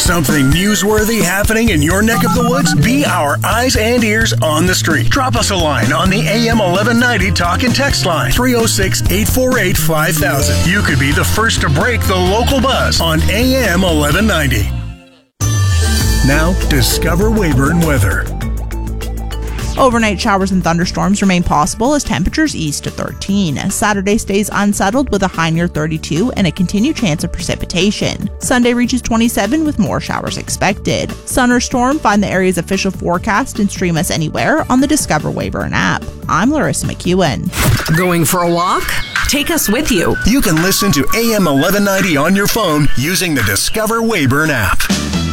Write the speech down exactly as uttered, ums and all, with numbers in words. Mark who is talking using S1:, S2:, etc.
S1: Something newsworthy happening in your neck of the woods? Be our eyes and ears on the street. Drop us a line on the A M eleven ninety talk and text line, three oh six, eight four eight, five thousand. You could be the first to break the local buzz on A M eleven ninety. Now, discover Weyburn weather.
S2: Overnight showers and thunderstorms remain possible as temperatures ease to thirteen. Saturday stays unsettled with a high near thirty-two and a continued chance of precipitation. Sunday reaches twenty-seven with more showers expected. Sun or storm, find the area's official forecast and stream us anywhere on the Discover Weyburn app. I'm Larissa McEwen.
S3: Going for a walk? Take us with you.
S1: You can listen to A M eleven ninety on your phone using the Discover Weyburn app.